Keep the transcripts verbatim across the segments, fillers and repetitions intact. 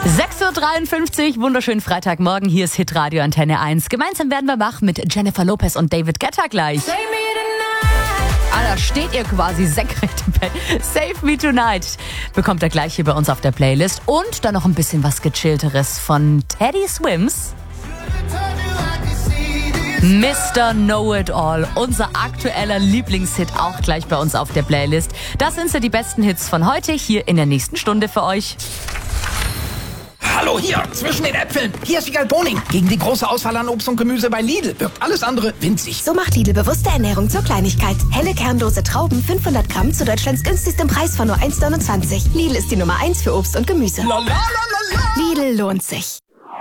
sechs Uhr dreiundfünfzig, wunderschönen Freitagmorgen, hier ist Hitradio Antenne eins. Gemeinsam werden wir wach mit Jennifer Lopez und David Guetta gleich. Ah, da steht ihr quasi senkrecht im Bett. Save Me Tonight bekommt ihr gleich hier bei uns auf der Playlist. Und dann noch ein bisschen was Gechillteres von Teddy Swims. Mister Know-It-All, unser aktueller Lieblingshit, auch gleich bei uns auf der Playlist. Das sind so die besten Hits von heute, hier in der nächsten Stunde für euch. Hallo hier, zwischen den Äpfeln. Hier ist Wiegald Boning. Gegen die große Auswahl an Obst und Gemüse bei Lidl wirkt alles andere winzig. So macht Lidl bewusste Ernährung zur Kleinigkeit. Helle kernlose Trauben, fünfhundert Gramm zu Deutschlands günstigstem Preis von nur eins neunundzwanzig. Lidl ist die Nummer eins für Obst und Gemüse. La, la, la, la, la. Lidl lohnt sich.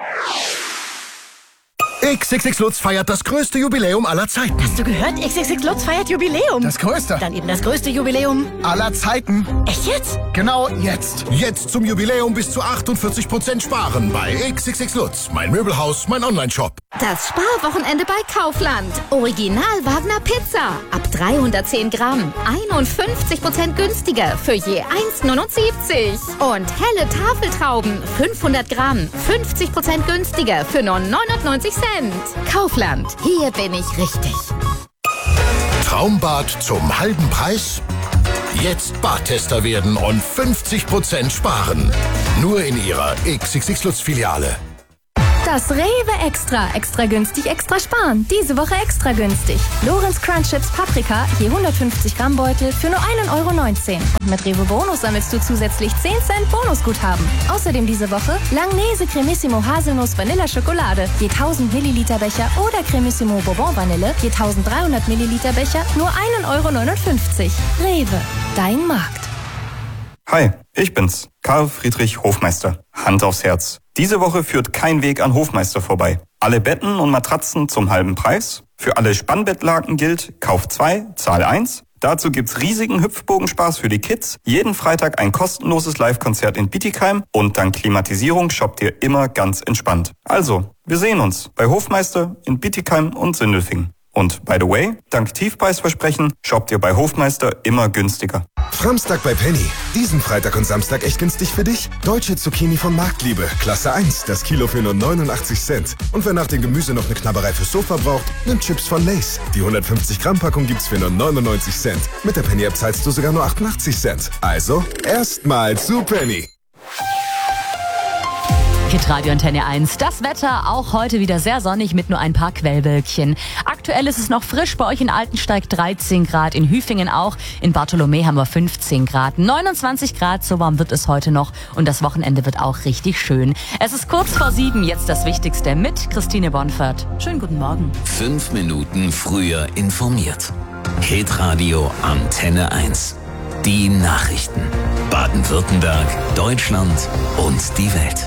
X X X Lutz feiert das größte Jubiläum aller Zeiten. Hast du gehört? X X X Lutz feiert Jubiläum. Das größte. Dann eben das größte Jubiläum aller Zeiten. Echt jetzt? Genau jetzt. Jetzt zum Jubiläum bis zu achtundvierzig Prozent sparen bei X X X Lutz. Mein Möbelhaus, mein Online-Shop. Das Sparwochenende bei Kaufland. Original Wagner Pizza. Ab dreihundertzehn Gramm. einundfünfzig Prozent günstiger für je eins neunundsiebzig. Und helle Tafeltrauben. fünfhundert Gramm. fünfzig Prozent günstiger für nur neunundneunzig Cent. Kaufland. Hier bin ich richtig. Traumbad zum halben Preis? Jetzt Badtester werden und fünfzig Prozent sparen. Nur in Ihrer X X X Lutz Filiale. Das Rewe Extra. Extra günstig, extra sparen. Diese Woche extra günstig. Lorenz Crunch Chips Paprika, je hundertfünfzig Gramm Beutel für nur ein Euro neunzehn. Und mit Rewe Bonus sammelst du zusätzlich zehn Cent Bonusguthaben. Außerdem diese Woche Langnese Cremissimo Haselnuss Vanilla Schokolade, je tausend Milliliter Becher oder Cremissimo Bourbon Vanille, je eintausenddreihundert Milliliter Becher, nur ein Euro neunundfünfzig. Rewe, dein Markt. Hi, ich bin's, Karl Friedrich Hofmeister. Hand aufs Herz. Diese Woche führt kein Weg an Hofmeister vorbei. Alle Betten und Matratzen zum halben Preis. Für alle Spannbettlaken gilt, kauf zwei, zahl eins. Dazu gibt's riesigen Hüpfbogenspaß für die Kids. Jeden Freitag ein kostenloses Live-Konzert in Bietigheim. Und dank Klimatisierung shoppt ihr immer ganz entspannt. Also, wir sehen uns bei Hofmeister in Bietigheim und Sindelfingen. Und by the way, dank Tiefpreisversprechen shoppt ihr bei Hofmeister immer günstiger. Framstag bei Penny. Diesen Freitag und Samstag echt günstig für dich? Deutsche Zucchini von Marktliebe. Klasse eins. Das Kilo für nur neunundachtzig Cent. Und wer nach dem Gemüse noch eine Knabberei fürs Sofa braucht, nimmt Chips von Lay's. Die hundertfünfzig Gramm Packung gibt's für nur neunundneunzig Cent. Mit der Penny App zahlst du sogar nur achtundachtzig Cent. Also, erstmal zu Penny. Hitradio Antenne eins. Das Wetter auch heute wieder sehr sonnig mit nur ein paar Quellwölkchen. Aktuell ist es noch frisch, bei euch in Altensteig dreizehn Grad, in Hüfingen auch, in Bartholomä haben wir fünfzehn Grad, neunundzwanzig Grad, so warm wird es heute noch und das Wochenende wird auch richtig schön. Es ist kurz vor sieben, jetzt das Wichtigste mit Christine Bonfert. Schönen guten Morgen. Fünf Minuten früher informiert. Hitradio Antenne eins. Die Nachrichten. Baden-Württemberg, Deutschland und die Welt.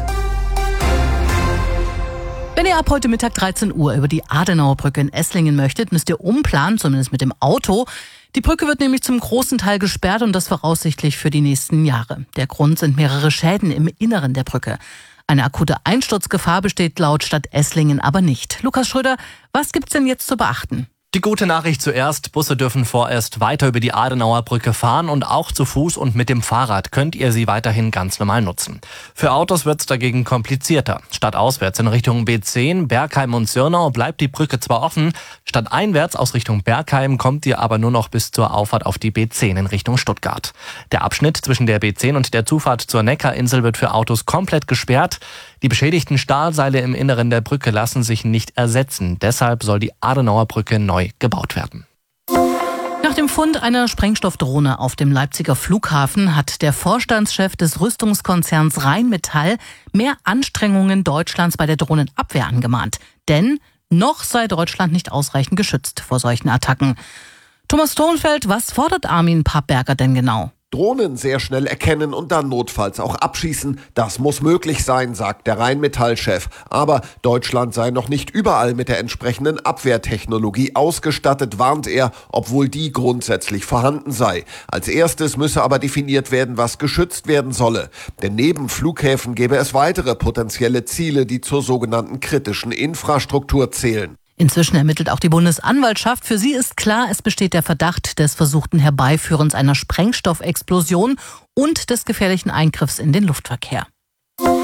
Wenn ihr ab heute Mittag dreizehn Uhr über die Adenauerbrücke in Esslingen möchtet, müsst ihr umplanen, zumindest mit dem Auto. Die Brücke wird nämlich zum großen Teil gesperrt und das voraussichtlich für die nächsten Jahre. Der Grund sind mehrere Schäden im Inneren der Brücke. Eine akute Einsturzgefahr besteht laut Stadt Esslingen aber nicht. Lukas Schröder, was gibt's denn jetzt zu beachten? Die gute Nachricht zuerst, Busse dürfen vorerst weiter über die Adenauerbrücke fahren und auch zu Fuß und mit dem Fahrrad könnt ihr sie weiterhin ganz normal nutzen. Für Autos wird's dagegen komplizierter. Stadtauswärts in Richtung B zehn, Bergheim und Sirnau bleibt die Brücke zwar offen, stadteinwärts aus Richtung Bergheim kommt ihr aber nur noch bis zur Auffahrt auf die B zehn in Richtung Stuttgart. Der Abschnitt zwischen der B zehn und der Zufahrt zur Neckarinsel wird für Autos komplett gesperrt. Die beschädigten Stahlseile im Inneren der Brücke lassen sich nicht ersetzen. Deshalb soll die Adenauerbrücke neu gebaut werden. Nach dem Fund einer Sprengstoffdrohne auf dem Leipziger Flughafen hat der Vorstandschef des Rüstungskonzerns Rheinmetall mehr Anstrengungen Deutschlands bei der Drohnenabwehr angemahnt. Denn noch sei Deutschland nicht ausreichend geschützt vor solchen Attacken. Thomas Thonfeld, was fordert Armin Pappberger denn genau? Drohnen sehr schnell erkennen und dann notfalls auch abschießen, das muss möglich sein, sagt der Rheinmetall-Chef. Aber Deutschland sei noch nicht überall mit der entsprechenden Abwehrtechnologie ausgestattet, warnt er, obwohl die grundsätzlich vorhanden sei. Als erstes müsse aber definiert werden, was geschützt werden solle. Denn neben Flughäfen gäbe es weitere potenzielle Ziele, die zur sogenannten kritischen Infrastruktur zählen. Inzwischen ermittelt auch die Bundesanwaltschaft. Für sie ist klar, es besteht der Verdacht des versuchten Herbeiführens einer Sprengstoffexplosion und des gefährlichen Eingriffs in den Luftverkehr.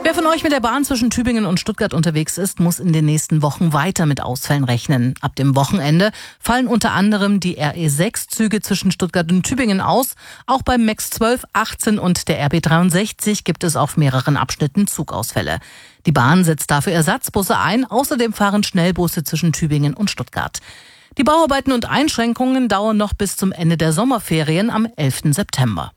Wer von euch mit der Bahn zwischen Tübingen und Stuttgart unterwegs ist, muss in den nächsten Wochen weiter mit Ausfällen rechnen. Ab dem Wochenende fallen unter anderem die R E sechs Züge zwischen Stuttgart und Tübingen aus. Auch beim MAX zwölf, achtzehn und der R B dreiundsechzig gibt es auf mehreren Abschnitten Zugausfälle. Die Bahn setzt dafür Ersatzbusse ein. Außerdem fahren Schnellbusse zwischen Tübingen und Stuttgart. Die Bauarbeiten und Einschränkungen dauern noch bis zum Ende der Sommerferien am elften September.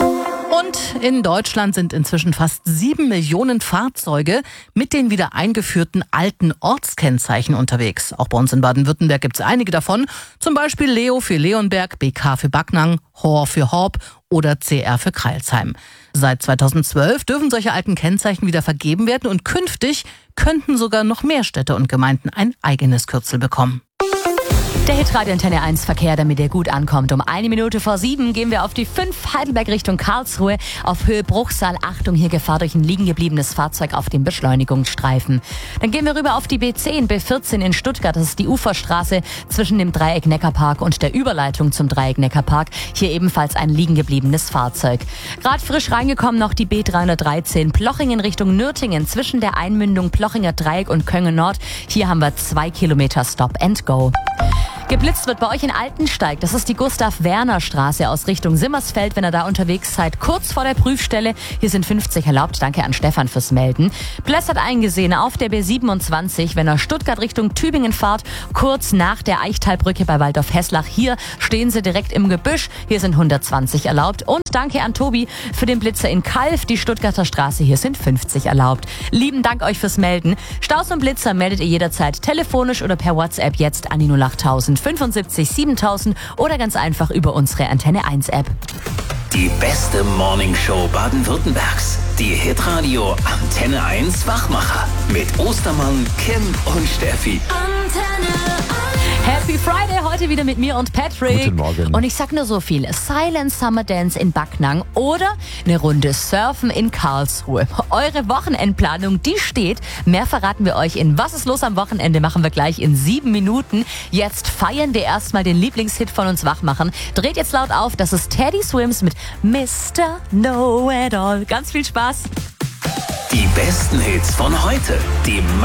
Und in Deutschland sind inzwischen fast sieben Millionen Fahrzeuge mit den wieder eingeführten alten Ortskennzeichen unterwegs. Auch bei uns in Baden-Württemberg gibt es einige davon. Zum Beispiel Leo für Leonberg, B K für Backnang, Hor für Horb oder C R für Crailsheim. Seit zweitausendzwölf dürfen solche alten Kennzeichen wieder vergeben werden und künftig könnten sogar noch mehr Städte und Gemeinden ein eigenes Kürzel bekommen. Der Hitradio Antenne eins Verkehr, damit ihr gut ankommt. Um eine Minute vor sieben gehen wir auf die fünf Heidelberg Richtung Karlsruhe auf Höhe Bruchsal. Achtung, hier Gefahr durch ein liegen gebliebenes Fahrzeug auf dem Beschleunigungsstreifen. Dann gehen wir rüber auf die B zehn, B vierzehn in Stuttgart. Das ist die Uferstraße zwischen dem Dreieck Neckarpark und der Überleitung zum Dreieck Neckarpark. Hier ebenfalls ein liegen gebliebenes Fahrzeug. Gerade frisch reingekommen noch die B dreihundertdreizehn Plochingen Richtung Nürtingen zwischen der Einmündung Plochinger Dreieck und Köngen Nord. Hier haben wir zwei Kilometer Stop and Go. Geblitzt wird bei euch in Altensteig. Das ist die Gustav-Werner-Straße aus Richtung Simmersfeld, wenn ihr da unterwegs seid. Kurz vor der Prüfstelle. Hier sind fünfzig erlaubt. Danke an Stefan fürs Melden. Blässert eingesehen auf der B siebenundzwanzig, wenn ihr Stuttgart Richtung Tübingen fahrt. Kurz nach der Eichtalbrücke bei Waldorf-Hesslach. Hier stehen sie direkt im Gebüsch. Hier sind hundertzwanzig erlaubt. Und danke an Tobi für den Blitzer in Kalf. Die Stuttgarter Straße. Hier sind fünfzig erlaubt. Lieben Dank euch fürs Melden. Staus und Blitzer meldet ihr jederzeit telefonisch oder per WhatsApp jetzt an die null acht null fünfundsiebzig siebentausend oder ganz einfach über unsere Antenne eins App. Die beste Morningshow Baden-Württembergs. Die Hitradio Antenne eins Wachmacher. Mit Ostermann, Kim und Steffi. Antenne Happy Friday, heute wieder mit mir und Patrick. Guten Morgen. Und ich sag nur so viel. Silent Summer Dance in Backnang oder eine Runde Surfen in Karlsruhe. Eure Wochenendplanung, die steht. Mehr verraten wir euch in Was ist los am Wochenende, machen wir gleich in sieben Minuten. Jetzt feiern wir erstmal den Lieblingshit von uns Wachmachern. Dreht jetzt laut auf, das ist Teddy Swims mit Mister Know It All. Ganz viel Spaß. Die besten Hits von heute. Die